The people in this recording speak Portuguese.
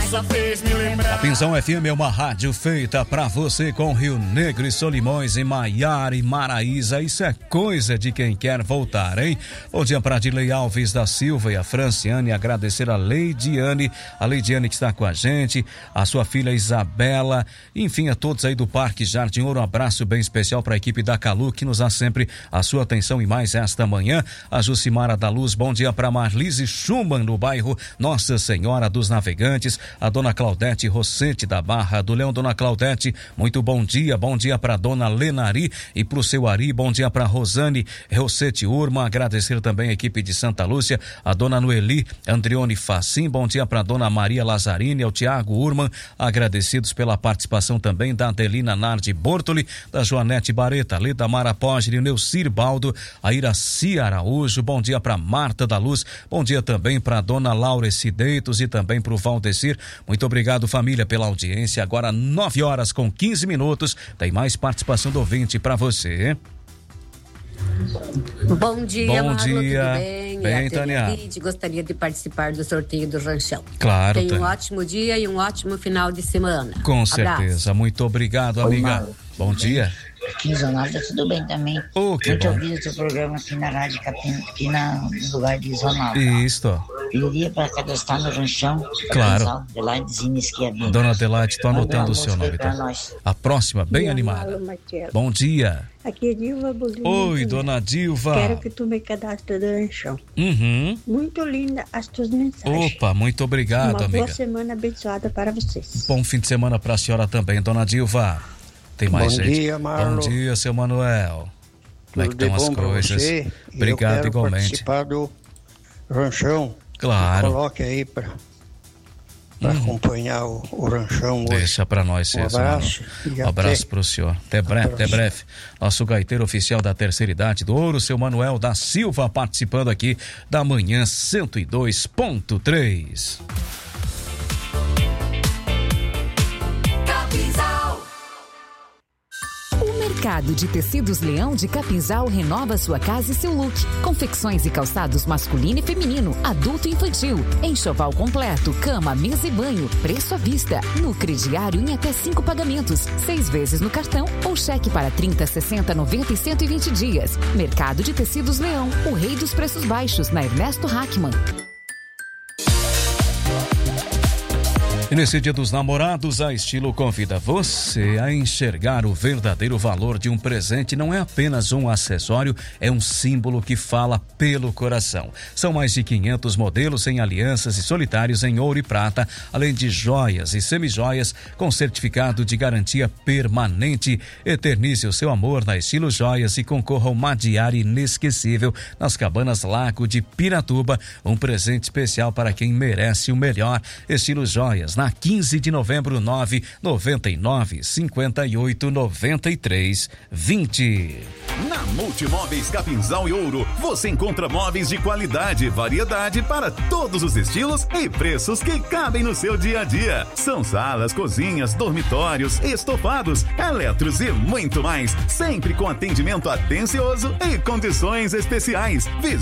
só fez me lembrar. A Pinzão FM é uma rádio feita pra você, com Rio Negro e Solimões e Maiara e Maraísa. Isso é coisa de quem quer voltar, hein? Bom dia pra Dilei Alves da Silva e a Franciane. Agradecer a Leidiane que está com a gente, a sua filha Isabela, enfim, a todos aí do Parque Jardim Ouro. Um abraço bem especial pra equipe da Calu, que nos dá sempre a sua atenção e mais esta manhã. A Jucimara da Luz, bom dia pra Marlise Schumann, no bairro Nossa Senhora dos Navegantes. A dona Claudete Rossete da Barra do Leão. Dona Claudete, muito bom dia pra dona Lenari e pro seu Ari. Bom dia pra Rosane Rossete Urma. Agradecer também a equipe de Santa Lúcia, a dona Noeli Andrione Facim. Bom dia pra dona Maria Lazzarini, ao Tiago Urman. Agradecidos pela participação também da Adelina Nardi Bortoli, da Joanete Bareta, Leda Mara Poggi, Neucir Baldo, a Iraci Araújo. Bom dia pra Marta da Luz. Bom dia também pra dona Laura Cideitos e também pro Valdecir. Muito obrigado, família, pela audiência. Agora 9h15. Tem mais participação do ouvinte pra você. Bom dia, Marlon, tudo bem? Bem, Tânia. Gostaria de participar do sorteio do Ranchão. Claro, Tenha um ótimo dia e um ótimo final de semana. Com certeza. Muito obrigado, amiga. Oi, bom dia. Aqui em Zonalda, tudo bem também. Muito ouvido o seu programa aqui na rádio, aqui no lugar de Zonalda. Isso. Pediria para cadastrar no Ranchão. Claro. Adelaide Zina Esquiadinha. Dona Adelaide, estou anotando o seu nome. Tá? A próxima, bem animada. Bom dia. Aqui é Dilva Bolino. Oi, dona Dilva. Quero que tu me cadastres no Ranchão. Muito linda as tuas mensagens. Opa, muito obrigado, amiga. Uma boa semana abençoada para vocês. Bom fim de semana para a senhora também, dona Dilva. Tem mais Bom gente. Dia, Marlon. Bom dia, seu Manuel. Como é que estão as coisas? Você, obrigado, eu quero igualmente. Participar do Ranchão. Claro. Coloque aí para acompanhar o Ranchão hoje. Deixa para nós, Um abraço. Um abraço para o senhor. Até breve. Nosso gaiteiro oficial da terceira idade do Ouro, seu Manuel da Silva, participando aqui da Manhã 102.3. Mercado de Tecidos Leão de Capinzal renova sua casa e seu look. Confecções e calçados masculino e feminino, adulto e infantil. Enxoval completo, cama, mesa e banho. Preço à vista. No crediário em até 5 pagamentos. 6 vezes no cartão ou cheque para 30, 60, 90 e 120 dias. Mercado de Tecidos Leão, o rei dos preços baixos, na Ernesto Hackman. E nesse Dia dos Namorados, a Estilo convida você a enxergar o verdadeiro valor de um presente. Não é apenas um acessório, é um símbolo que fala pelo coração. São mais de 500 modelos em alianças e solitários em ouro e prata, além de joias e semijoias com certificado de garantia permanente. Eternize o seu amor na Estilo Joias e concorra a uma diária inesquecível nas Cabanas Lago de Piratuba. Um presente especial para quem merece o melhor. Estilo Joias, na 15 de novembro, 999 58 93 20. Na Multimóveis Capinzal e Ouro, você encontra móveis de qualidade, variedade para todos os estilos e preços que cabem no seu dia a dia. São salas, cozinhas, dormitórios, estofados, eletros e muito mais, sempre com atendimento atencioso e condições especiais.